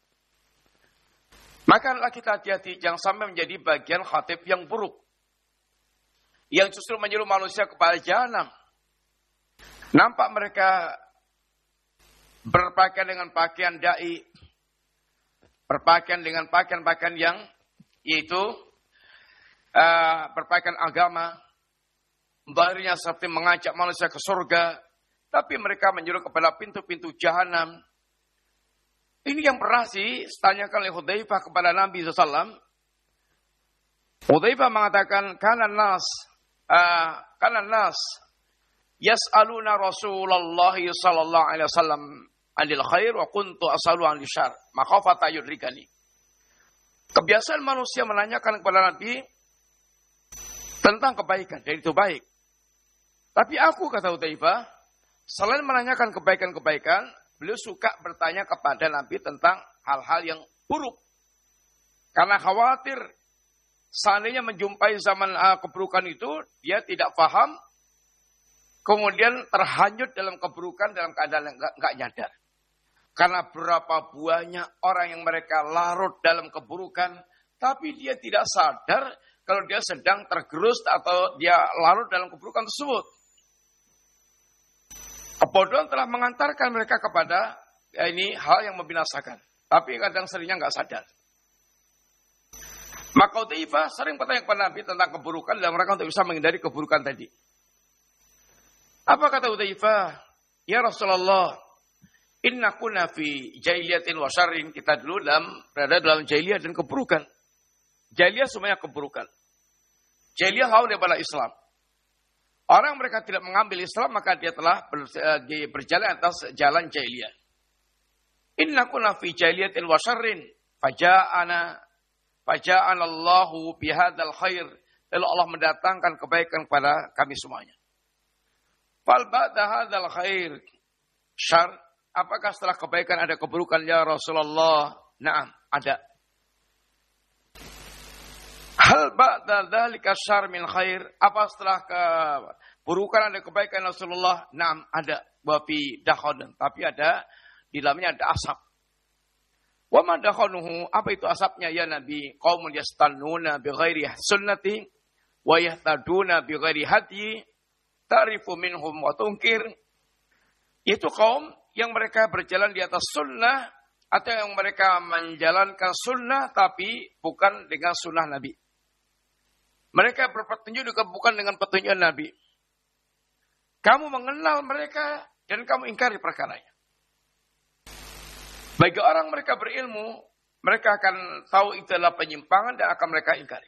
Maka kita hati-hati jangan sampai menjadi bagian khatib yang buruk, yang justru menyuruh manusia kepada jahanam. Nampak mereka berpakaian dengan pakaian dai, berpakaian dengan pakaian-pakaian yang yaitu uh, berpakaian agama, baharinya seperti mengajak manusia ke surga, tapi mereka menyuruh kepada pintu-pintu jahanam. Ini yang pernah sih ditanyakan oleh Hudzaifah kepada Nabi shallallahu alaihi wasallam. Hudzaifah mengatakan, kana nas, uh, kana nas yas'aluna Rasulullah sallallahu alaihi wasallam anil khair wa kuntu as'alu anil syarr makhafata yudrikani. Kebiasaan manusia menanyakan kepada Nabi tentang kebaikan, dan itu baik. Tapi aku, kata Hudzaifah, selain menanyakan kebaikan-kebaikan, beliau suka bertanya kepada Nabi tentang hal-hal yang buruk. Karena khawatir seandainya menjumpai zaman uh, keburukan itu, dia tidak paham, kemudian terhanyut dalam keburukan dalam keadaan yang enggak nyadar. Karena berapa banyak orang yang mereka larut dalam keburukan, tapi dia tidak sadar kalau dia sedang tergerus atau dia larut dalam keburukan tersebut. Kebodohan telah mengantarkan mereka kepada ya ini hal yang membinasakan. Tapi kadang seringnya nggak sadar. Maka Hudzaifah sering bertanya kepada Nabi tentang keburukan dalam rangka untuk bisa menghindari keburukan tadi. Apa kata Hudzaifah? Ya Rasulullah, inna kunna fi jahiliyatin wa syarrin. Kita dulu dalam berada dalam jahiliyah dan keburukan. Jahiliyah semuanya keburukan. Jahiliyah jauh daripada Islam. Orang mereka tidak mengambil Islam, maka dia telah berjalan atas jalan jahiliyah. Inna kunna fi jahiliyatin wa syarrin faja'ana faja'ana Allahu bihadzal khair. Lalu Allah mendatangkan kebaikan kepada kami semuanya. Fal ba'da hadzal khair syarr. Apakah setelah kebaikan ada keburukan ya Rasulullah? Naam, ada. Hal ba'da dzalika syarr min khair. Apa setelah keburukan ada kebaikan Rasulullah? Naam, ada. Wa fi dakhon, tapi ada di dalamnya ada asap. Wa ma dakhonuhu, apa itu asapnya ya Nabi? Qaumun yastannuna bi ghairi sunnati wa yahtaduna bi ghairi hadyi ta'rifu minhum wa tunkir. Itu kaum yang mereka berjalan di atas sunnah atau yang mereka menjalankan sunnah tapi bukan dengan sunnah Nabi. Mereka berpetunjuk juga bukan dengan petunjuk Nabi. Kamu mengenal mereka dan kamu ingkari perkaranya. Bagi orang mereka berilmu, mereka akan tahu itu adalah penyimpangan dan akan mereka ingkari.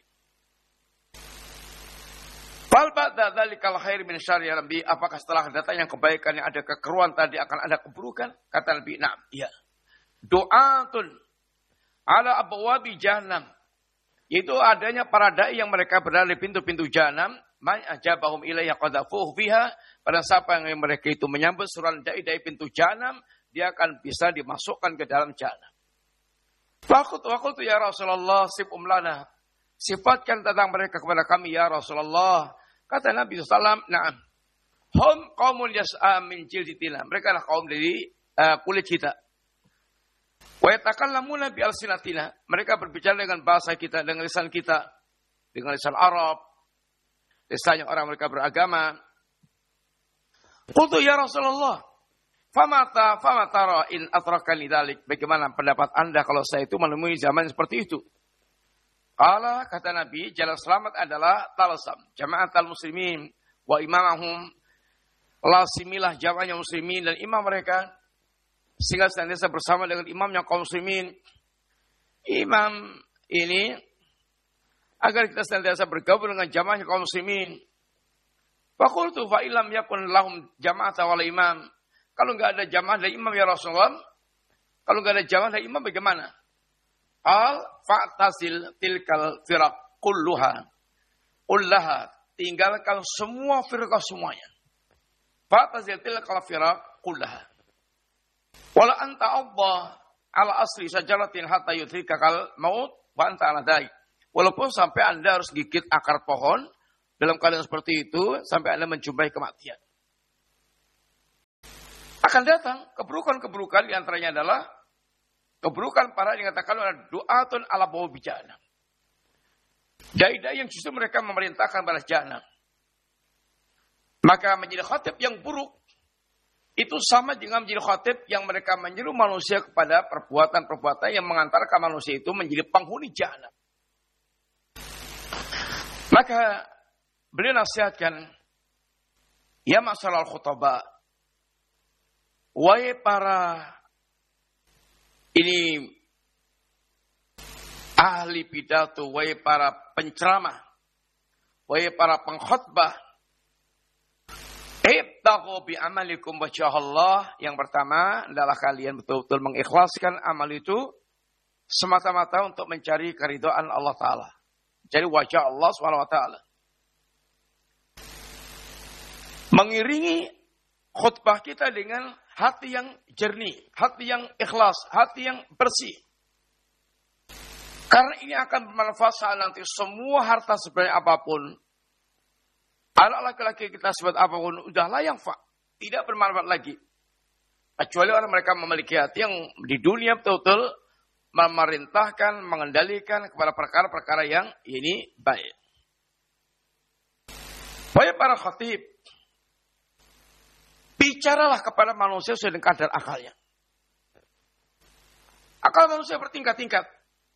Fal ba'da dzalikal khair min syarri ya Nabi, apakah setelah datangnya kebaikan yang ada kekeruan tadi akan ada keburukan? Kata Nabi, na'am, iya. Du'atun ala abwabi jahannam. Yaitu adanya para dai yang mereka berada di pintu-pintu jahanam, man ajabahum ilayya qadhafuhu fiha, pada siapa yang mereka itu menyambut suruhan dai dari pintu jahanam, dia akan bisa dimasukkan ke dalam jahanam. Waqtu waqtu ya Rasulullah sifum lana. Sifatkan tentang mereka kepada kami ya Rasulullah. Kata Nabi shallallahu alaihi wasallam, na'am. Hum qaumun yas'a min jilditina. Mereka adalah kaum dari uh, kulit kita. Wa yatakallamuna bi alsinatina. Mereka berbicara dengan bahasa kita, dengan lisan kita, dengan lisan Arab, lisannya orang mereka beragama. Qultu ya Rasulullah, famata famatara in atrakani dzalik. Bagaimana pendapat Anda kalau saya itu menemui zaman seperti itu? Qala, kata Nabi, jalan selamat adalah talasam, jama'atul muslimin wa imamahum. Lasimilah jamaahnya muslimin dan imam mereka, sehingga senantiasa bersama dengan imamnya kaum muslimin. Imam ini agar kita senantiasa bergabung dengan jamaahnya kaum muslimin. Fa qultu fa illam yakun lahum jama'ata wal imam. Kalau enggak ada jamaah dari imam ya Rasulullah, kalau enggak ada jamaah dari imam bagaimana? Al fa'tasil tilkal firaq kulluha. Ullaha, tinggalkan semua firqah semuanya. Fa'tasil tilkal firaq kullaha. Wala anta Allah ala asli syajaratin hatta yudrikakal maut wa anta ala dai. Walaupun sampai Anda harus gigit akar pohon, dalam keadaan seperti itu sampai Anda menjumpai kematian. akan datang keburukan-keburukan, di antaranya adalah keburukan para yang dikatakan adalah du'atun ala bawabi jahannam. Dai-dai yang justru mereka memerintahkan balas jahannam. Maka menjadi khatib yang buruk itu sama dengan menjadi khatib yang mereka menyuruh manusia kepada perbuatan-perbuatan yang mengantarkan manusia itu menjadi penghuni jahannam. Maka beliau nasihatkan, ya masalah khutbah, wahai para ini ahli pidato, wahai para penceramah, wahai para pengkhutbah, ibtaghu bi amalikum wajha Allah. Yang pertama adalah kalian betul-betul mengikhlaskan amal itu semata-mata untuk mencari keridhaan Allah Ta'ala. Jadi wajah Allah subhanahu wa ta'ala. Mengiringi khutbah kita dengan hati yang jernih, hati yang ikhlas, hati yang bersih. Karena ini akan bermanfaat saat nanti semua harta sebanyak apapun, anak laki-laki kita sebat apapun, udah layak fa, tidak bermanfaat lagi. Kecuali orang mereka memiliki hati yang di dunia betul-betul memerintahkan, mengendalikan kepada perkara-perkara yang ini baik. Wahai para khatib, bicaralah kepada manusia sesuai dengan kadar akalnya. Akal manusia bertingkat-tingkat.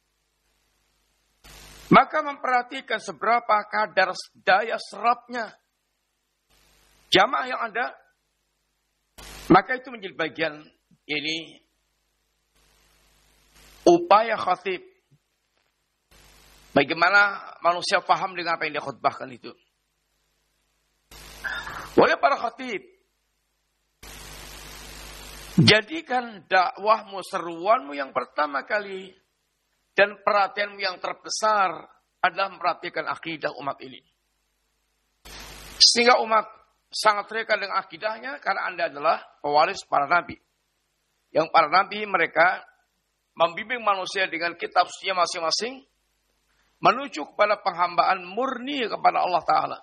Maka memperhatikan seberapa kadar daya serapnya jamaah yang ada. Maka itu menjadi bagian ini upaya khatib. Bagaimana manusia paham dengan apa yang dia khutbahkan itu. Wahai para khatib, jadikan dakwahmu, seruanmu yang pertama kali dan perhatianmu yang terbesar adalah memperhatikan akidah umat ini. Sehingga umat sangat terikat dengan akidahnya karena Anda adalah pewaris para nabi. Yang para nabi mereka membimbing manusia dengan kitab sucinya masing-masing menuju kepada penghambaan murni kepada Allah Ta'ala.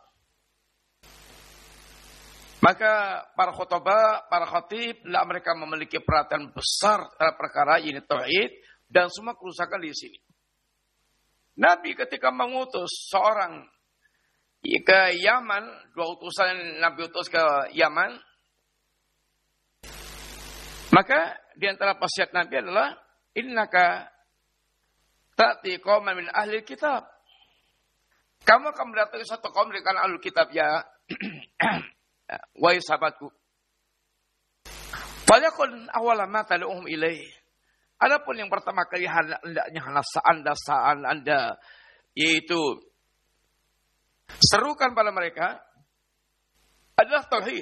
Maka para khutbah, para khatib, mereka memiliki perhatian besar terhadap perkara ini tauhid dan semua kerusakan di sini. Nabi ketika mengutus seorang ke Yaman, dua utusan Nabi utus ke Yaman, maka di antara wasiat Nabi adalah innaka ta'ti qauman min ahli kitab. Kamu akan mendatangi satu kaum dari kalangan ahli kitab, ya wahai sahabatku. Falakun awala ma tad'uhum ilaih. Adapun yang pertama kali hendaknya anda saat Anda yaitu serukan pada mereka adalah tauhid.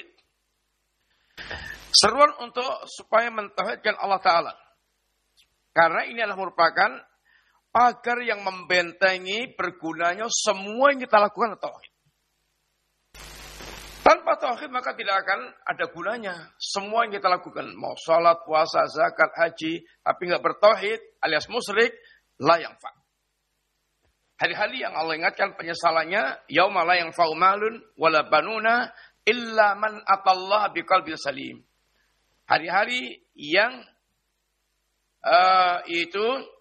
Seruan untuk supaya mentauhidkan Allah Ta'ala. Karena ini adalah merupakan pagar yang membentengi bergunanya semua yang kita lakukan tauhid. Tanpa tauhid maka tidak akan ada gunanya. Semua yang kita lakukan, mau sholat, puasa, zakat, haji, tapi nggak bertauhid alias musyrik, la yanfa. Hari-hari yang Allah ingatkan penyesalannya, yauma la yanfa'u malun wala banuna illa man atallaha biqalbin salim. Hari-hari yang uh, itu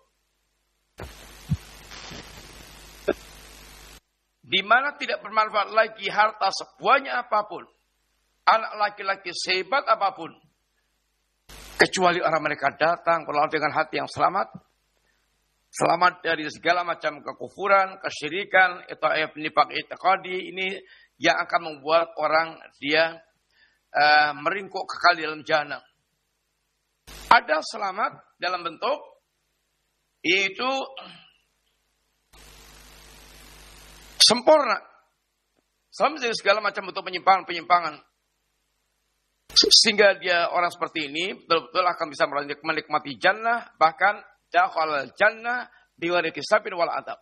di mana tidak bermanfaat lagi harta sebanyak apapun, anak laki-laki sehebat apapun, kecuali orang mereka datang berlalu dengan hati yang selamat, selamat dari segala macam kekufuran, kesyirikan, itu nifaq i'tiqadi ini yang akan membuat orang dia uh, meringkuk kekal di dalam jahanam. Ada selamat dalam bentuk itu sempurna. Sama dari segala macam bentuk penyimpangan-penyimpangan. Sehingga dia orang seperti ini betul-betul akan bisa menikmati jannah, bahkan dakhala jannah biwari kisabin wal adab.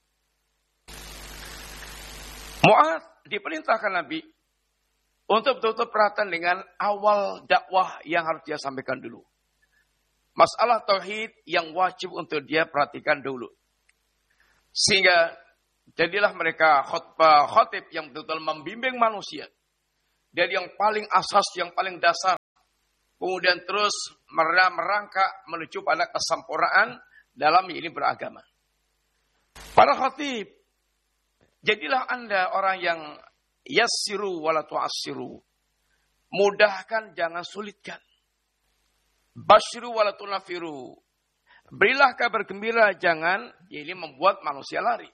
Mu'adz diperintahkan Nabi untuk betul-betul perhatian dengan awal dakwah yang harus dia sampaikan dulu. Masalah tauhid yang wajib untuk dia perhatikan dulu. Sehingga jadilah mereka khutbah khatib yang betul-betul membimbing manusia dari yang paling asas, yang paling dasar kemudian terus merangkak menuju pada kesempurnaan dalam ini beragama. Para khatib, jadilah Anda orang yang yassiru wala tu'assiru. Mudahkan, jangan sulitkan. Basyiru wala tunafiru. Berilah kabar gembira, jangan ini membuat manusia lari.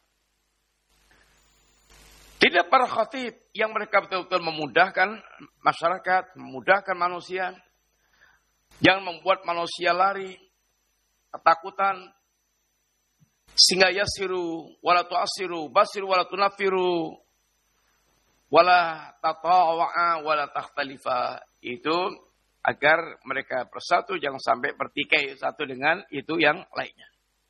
Tidak para khatib yang mereka betul-betul memudahkan masyarakat, memudahkan manusia, yang membuat manusia lari, ketakutan, sehingga yasiru, wala tu'asiru, basiru, wala tunafiru, wala tatawa'a, wala takhtalifa. Itu agar mereka bersatu, jangan sampai bertikai satu dengan itu yang lainnya.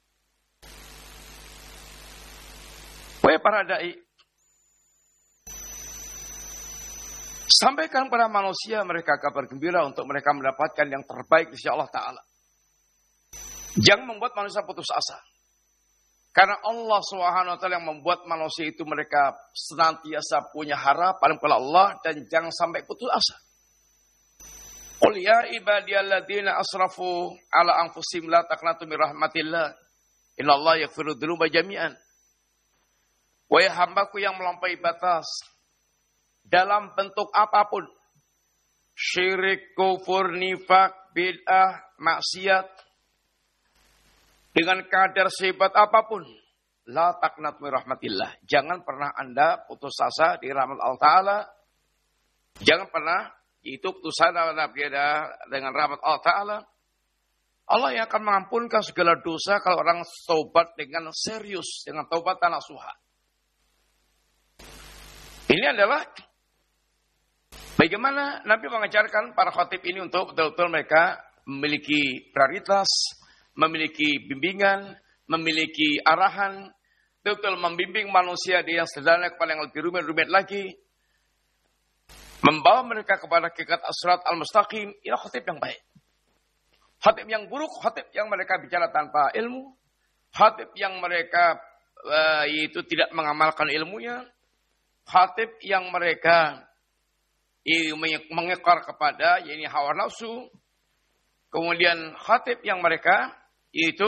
Wahai para da'i, sampaikan pada manusia mereka kabar gembira untuk mereka mendapatkan yang terbaik di sisi Allah Ta'ala. Jangan membuat manusia putus asa. Karena Allah Subhanahu wa taala yang membuat manusia itu mereka senantiasa punya harapan kepada Allah dan jangan sampai putus asa. Qul ya ibadiyalladzina asrafu ala anfusihim la taqnatu min rahmatillah. Innallaha yaghfiru dzunuba jami'an. Wahai hambaku yang melampaui batas dalam bentuk apapun, syirik, kufur, nifak, bid'ah, maksiat, dengan kadar sehebat apapun, la taqnat min rahmatillah. Jangan pernah Anda putus asa di rahmat Allah Ta'ala. Jangan pernah itu putus asa dengan rahmat Allah Ta'ala. Allah yang akan mengampunkan segala dosa kalau orang taubat dengan serius, dengan taubat nasuha. Ini adalah bagaimana Nabi mengajarkan para khatib ini untuk betul-betul mereka memiliki prioritas, memiliki bimbingan, memiliki arahan, betul membimbing manusia di yang sederhana kepada yang lebih rumit-rumit lagi, membawa mereka kepada hakikat as-sirat al-mustaqim. Ini khatib yang baik. Khatib yang buruk, khatib yang mereka bicara tanpa ilmu, khatib yang mereka uh, itu tidak mengamalkan ilmunya, khatib yang mereka uh, mengekor kepada yakni hawa nafsu, kemudian khatib yang mereka itu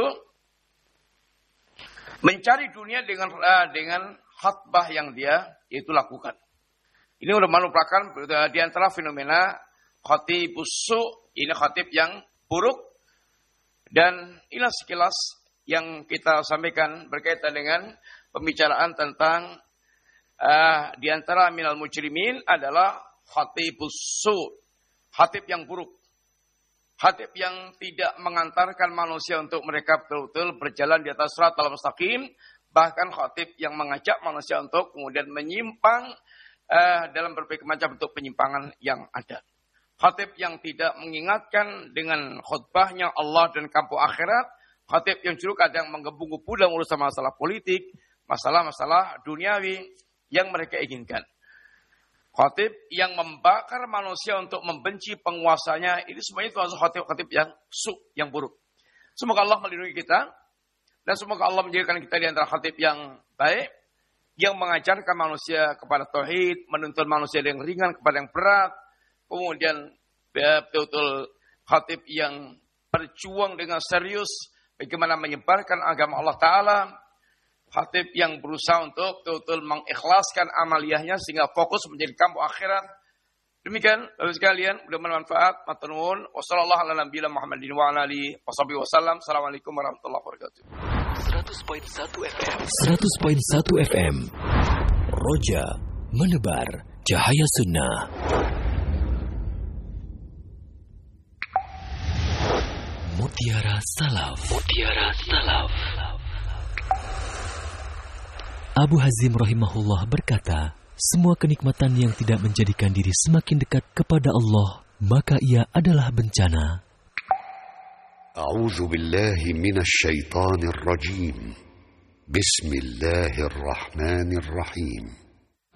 mencari dunia dengan uh, dengan khutbah yang dia itu lakukan. Ini sudah merupakan di antara fenomena khatibus su', ini khatib yang buruk. Dan inilah sekilas yang kita sampaikan berkaitan dengan pembicaraan tentang uh, di antara minal mujrimin adalah khatibus su', khatib yang buruk. Khatib yang tidak mengantarkan manusia untuk mereka betul-betul berjalan di atas sirat al-mustaqim. Bahkan khatib yang mengajak manusia untuk kemudian menyimpang uh, dalam berbagai macam bentuk penyimpangan yang ada. Khatib yang tidak mengingatkan dengan khutbahnya Allah dan kampung akhirat. Khatib yang justru kadang menggebu-gebu dalam urusan masalah politik, masalah-masalah duniawi yang mereka inginkan. Khatib yang membakar manusia untuk membenci penguasanya, ini semuanya itu khatib-khatib yang su, yang buruk. Semoga Allah melindungi kita, dan semoga Allah menjadikan kita di antara khatib yang baik, yang mengajarkan manusia kepada tauhid, menuntun manusia yang ringan kepada yang berat, kemudian betul-betul khatib yang berjuang dengan serius, bagaimana menyebarkan agama Allah Ta'ala, khatib yang berusaha untuk betul-betul mengikhlaskan amaliyahnya sehingga fokus menjadi kampung akhirat. Demikian, Bapak sekalian, mudah bermanfaat. Matur nuwun. Wassallallahu ala nabiyina Muhammadin wa ala alihi washabihi wasallam. Assalamualaikum warahmatullahi wabarakatuh. seratus koma satu F M. seratus koma satu F M. Roja menebar cahaya sunnah. Mutiara Salaf. Mutiara Salaf. Abu Hazim rahimahullah berkata, semua kenikmatan yang tidak menjadikan diri semakin dekat kepada Allah, maka ia adalah bencana. A'udzu billahi minasy syaithanir rajim. Bismillahirrahmanirrahim.